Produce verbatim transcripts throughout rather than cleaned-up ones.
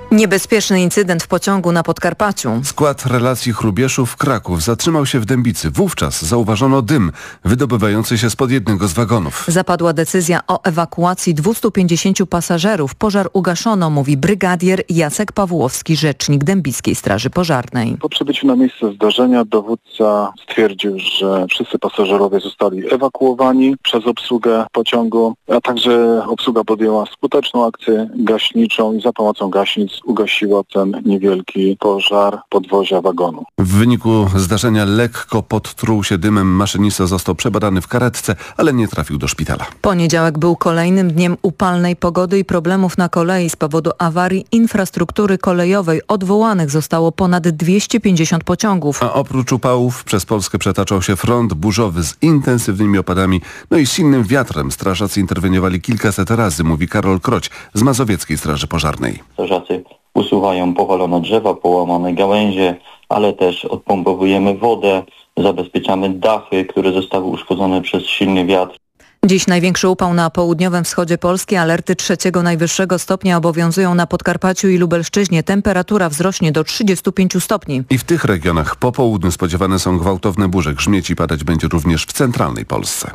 Niebezpieczny incydent w pociągu na Podkarpaciu. Skład relacji Hrubieszów-Kraków zatrzymał się w Dębicy. Wówczas zauważono dym wydobywający się spod jednego z wagonów. Zapadła decyzja o ewakuacji dwustu pięćdziesięciu pasażerów. Pożar ugaszono, mówi brygadier Jacek Pawłowski, rzecznik Dębickiej Straży Pożarnej. Po przybyciu na miejsce zdarzenia dowódca stwierdził, że wszyscy pasażerowie zostali ewakuowani przez obsługę pociągu, a także obsługa podjęła skuteczną akcję gaśniczą i za pomocą gaśnic ugasiła ten niewielki pożar podwozia wagonu. W wyniku zdarzenia lekko podtruł się dymem. Maszynista został przebadany w karetce, ale nie trafił do szpitala. Poniedziałek był kolejnym dniem upalnej pogody i problemów na kolei z powodu awarii infrastruktury kolejowej. Odwołanych zostało ponad dwieście pięćdziesiąt pociągów. A oprócz upałów przez Polskę przetaczał się front burzowy z intensywnymi opadami, no i silnym wiatrem. Strażacy interweniowali kilkaset razy, mówi Karol Kroć z Mazowieckiej Straży Pożarnej. Strażacy usuwają powalone drzewa, połamane gałęzie, ale też odpompowujemy wodę, zabezpieczamy dachy, które zostały uszkodzone przez silny wiatr. Dziś największy upał na południowym wschodzie Polski. Alerty trzeciego najwyższego stopnia obowiązują na Podkarpaciu i Lubelszczyźnie. Temperatura wzrośnie do trzydziestu pięciu stopni. I w tych regionach po południu spodziewane są gwałtowne burze. Grzmieć i padać będzie również w centralnej Polsce.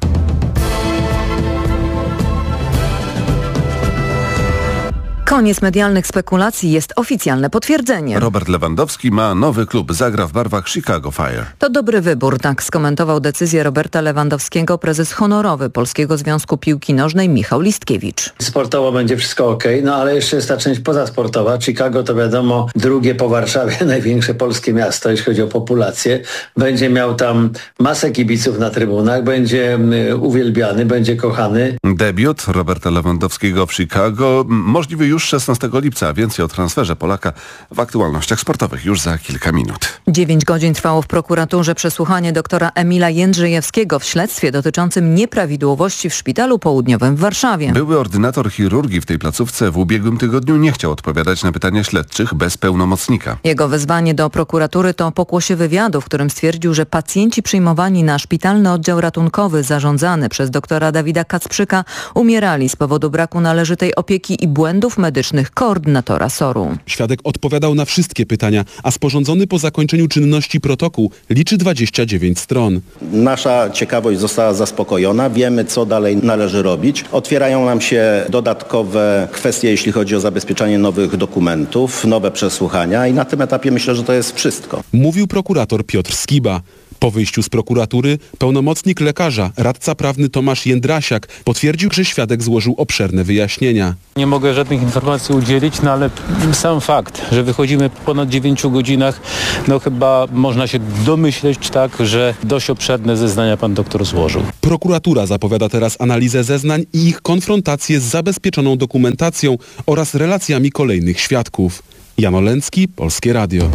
Koniec medialnych spekulacji, jest oficjalne potwierdzenie. Robert Lewandowski ma nowy klub, zagra w barwach Chicago Fire. To dobry wybór, tak skomentował decyzję Roberta Lewandowskiego prezes honorowy Polskiego Związku Piłki Nożnej Michał Listkiewicz. Sportowo będzie wszystko okej, okay, no ale jeszcze jest ta część pozasportowa. Chicago to wiadomo drugie po Warszawie największe polskie miasto, jeśli chodzi o populację. Będzie miał tam masę kibiców na trybunach, będzie uwielbiany, będzie kochany. Debiut Roberta Lewandowskiego w Chicago możliwy już szesnastego lipca, a więcej o transferze Polaka w aktualnościach sportowych już za kilka minut. Dziewięć godzin trwało w prokuraturze przesłuchanie doktora Emila Jędrzejewskiego w śledztwie dotyczącym nieprawidłowości w Szpitalu Południowym w Warszawie. Były ordynator chirurgii w tej placówce w ubiegłym tygodniu nie chciał odpowiadać na pytania śledczych bez pełnomocnika. Jego wezwanie do prokuratury to pokłosie wywiadu, w którym stwierdził, że pacjenci przyjmowani na szpitalny oddział ratunkowy zarządzany przez doktora Dawida Kacprzyka umierali z powodu braku należytej opieki i błędów medycznych koordynatora soru. Świadek odpowiadał na wszystkie pytania, a sporządzony po zakończeniu czynności protokół liczy dwadzieścia dziewięć stron. Nasza ciekawość została zaspokojona, wiemy co dalej należy robić. Otwierają nam się dodatkowe kwestie, jeśli chodzi o zabezpieczanie nowych dokumentów, nowe przesłuchania i na tym etapie myślę, że to jest wszystko. Mówił prokurator Piotr Skiba. Po wyjściu z prokuratury pełnomocnik lekarza, radca prawny Tomasz Jędrasiak potwierdził, że świadek złożył obszerne wyjaśnienia. Nie mogę żadnych informacji udzielić, no ale sam fakt, że wychodzimy po ponad dziewięciu godzinach, no chyba można się domyśleć, tak, że dość obszerne zeznania pan doktor złożył. Prokuratura zapowiada teraz analizę zeznań i ich konfrontację z zabezpieczoną dokumentacją oraz relacjami kolejnych świadków. Jan Olęcki, Polskie Radio.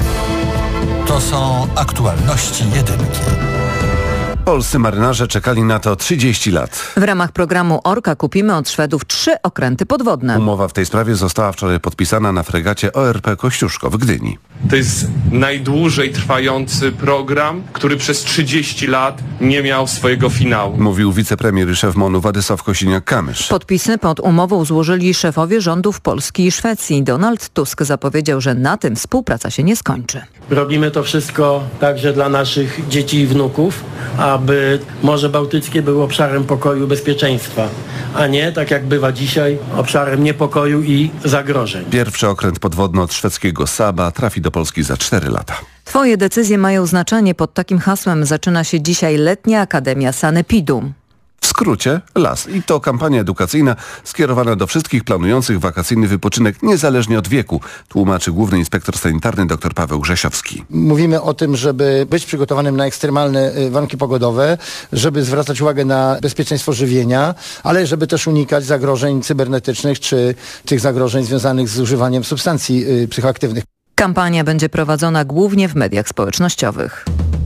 To są aktualności jedynki. Polscy marynarze czekali na to trzydzieści lat. W ramach programu Orka kupimy od Szwedów trzy okręty podwodne. Umowa w tej sprawie została wczoraj podpisana na fregacie O R P Kościuszko w Gdyni. To jest najdłużej trwający program, który przez trzydzieści lat nie miał swojego finału. Mówił wicepremier i szef M O N-u Władysław Kosiniak-Kamysz. Podpisy pod umową złożyli szefowie rządów Polski i Szwecji. Donald Tusk zapowiedział, że na tym współpraca się nie skończy. Robimy to wszystko także dla naszych dzieci i wnuków, aby Morze Bałtyckie było obszarem pokoju i bezpieczeństwa, a nie, tak jak bywa dzisiaj, obszarem niepokoju i zagrożeń. Pierwszy okręt podwodny od szwedzkiego Saba trafi do Polski za cztery lata. Twoje decyzje mają znaczenie. Pod takim hasłem zaczyna się dzisiaj letnia Akademia Sanepidu. W skrócie las. I to kampania edukacyjna skierowana do wszystkich planujących wakacyjny wypoczynek niezależnie od wieku, tłumaczy główny inspektor sanitarny dr Paweł Grzesiowski. Mówimy o tym, żeby być przygotowanym na ekstremalne warunki pogodowe, żeby zwracać uwagę na bezpieczeństwo żywienia, ale żeby też unikać zagrożeń cybernetycznych czy tych zagrożeń związanych z używaniem substancji psychoaktywnych. Kampania będzie prowadzona głównie w mediach społecznościowych.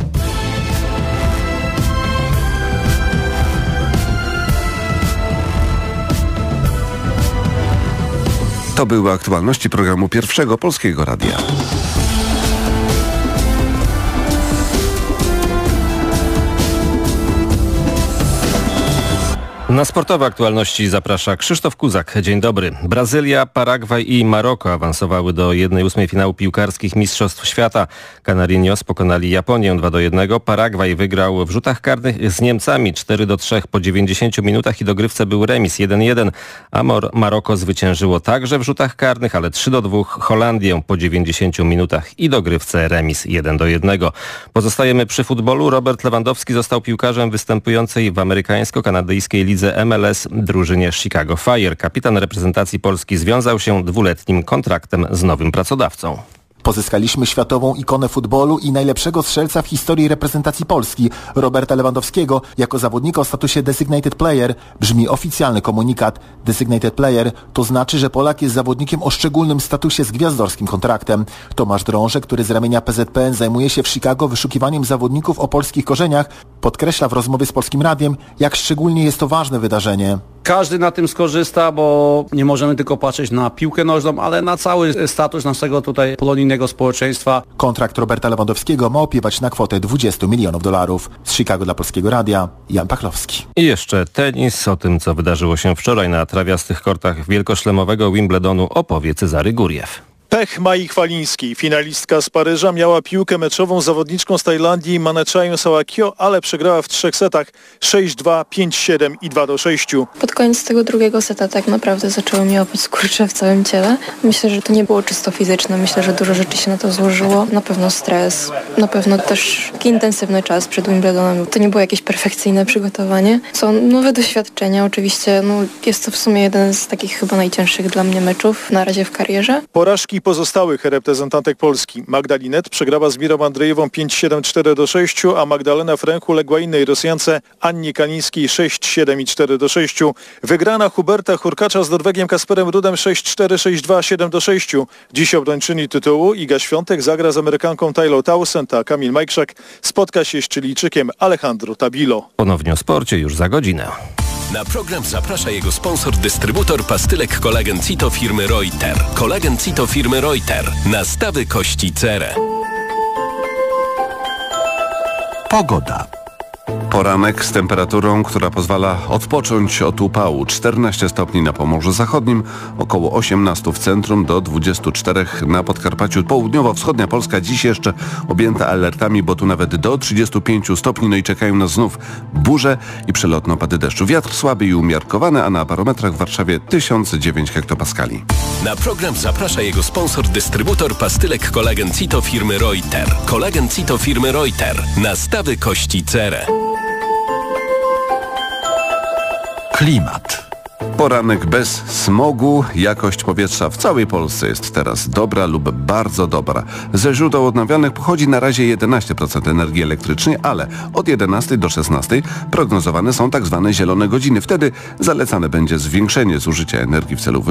To były aktualności programu Pierwszego Polskiego Radia. Na sportowe aktualności zaprasza Krzysztof Kuzak. Dzień dobry. Brazylia, Paragwaj i Maroko awansowały do jednej ósmej finału piłkarskich Mistrzostw Świata. Canarinos pokonali Japonię dwa do jednego. Paragwaj wygrał w rzutach karnych z Niemcami cztery do trzech po dziewięćdziesięciu minutach i dogrywce był remis jeden jeden. A Mor- Maroko zwyciężyło także w rzutach karnych, ale trzy do dwóch Holandię po dziewięćdziesięciu minutach i dogrywce remis jeden do jednego. Pozostajemy przy futbolu. Robert Lewandowski został piłkarzem występującej w amerykańsko-kanadyjskiej lidze M L S drużynie Chicago Fire. Kapitan reprezentacji Polski związał się dwuletnim kontraktem z nowym pracodawcą. Pozyskaliśmy światową ikonę futbolu i najlepszego strzelca w historii reprezentacji Polski, Roberta Lewandowskiego, jako zawodnika o statusie Designated Player. Brzmi oficjalny komunikat. Designated Player to znaczy, że Polak jest zawodnikiem o szczególnym statusie z gwiazdorskim kontraktem. Tomasz Drążek, który z ramienia P Z P N zajmuje się w Chicago wyszukiwaniem zawodników o polskich korzeniach, podkreśla w rozmowie z Polskim Radiem, jak szczególnie jest to ważne wydarzenie. Każdy na tym skorzysta, bo nie możemy tylko patrzeć na piłkę nożną, ale na cały status naszego tutaj polonijnego społeczeństwa. Kontrakt Roberta Lewandowskiego ma opiewać na kwotę dwadzieścia milionów dolarów. Z Chicago dla Polskiego Radia, Jan Pachlowski. I jeszcze tenis. O tym, co wydarzyło się wczoraj na trawiastych kortach wielkoszlemowego Wimbledonu, opowie Cezary Guriew. Pech Mai Chwalińskiej. Finalistka z Paryża miała piłkę meczową z zawodniczką z Tajlandii Maneczają Sałakio, ale przegrała w trzech setach sześć dwa, pięć siedem i dwa do sześciu. Pod koniec tego drugiego seta tak naprawdę zaczęło mi łapać skurcze w całym ciele. Myślę, że to nie było czysto fizyczne. Myślę, że dużo rzeczy się na to złożyło. Na pewno stres, na pewno też taki intensywny czas przed Wimbledonem. To nie było jakieś perfekcyjne przygotowanie. Są nowe doświadczenia. Oczywiście no, jest to w sumie jeden z takich chyba najcięższych dla mnie meczów na razie w karierze. Porażki pozostałych reprezentantek Polski. Magda Linet przegrała z Mirą Andrzejewą pięć siedem, cztery do sześciu, a Magdalena Fręch uległa innej Rosjance Annie Kalińskiej sześć siedem i cztery do sześciu. Wygrana Huberta Hurkacza z Norwegiem Kasperem Rudem sześć cztery, sześć dwa, siedem do sześciu. Dziś obrończyni tytułu Iga Świątek zagra z Amerykanką Taylor Townsend, a Kamil Majkrzak spotka się z Chilijczykiem Alejandro Tabilo. Ponownie o sporcie już za godzinę. Na program zaprasza jego sponsor, dystrybutor pastylek Kolagen Cito firmy Reuter. Kolagen Cito firmy Reuter. Nastawy kości cerę. Pogoda. Poranek z temperaturą, która pozwala odpocząć od upału. czternaście stopni na Pomorzu Zachodnim, około osiemnaście w centrum, do dwudziestu czterech na Podkarpaciu. Południowo-wschodnia Polska dziś jeszcze objęta alertami, bo tu nawet do trzydziestu pięciu stopni, no i czekają nas znów burze i przelotne opady deszczu. Wiatr słaby i umiarkowany, a na barometrach w Warszawie tysiąc dziewięć hektopaskali. Na program zaprasza jego sponsor, dystrybutor pastylek Kolagen Cito firmy Reuter. Kolagen Cito firmy Reuter. Nastawy kości cerę. Klimat. Poranek bez smogu. Jakość powietrza w całej Polsce jest teraz dobra lub bardzo dobra. Ze źródeł odnawialnych pochodzi na razie jedenaście procent energii elektrycznej, ale od jedenastej do szesnastej prognozowane są tak zwane zielone godziny. Wtedy zalecane będzie zwiększenie zużycia energii w celu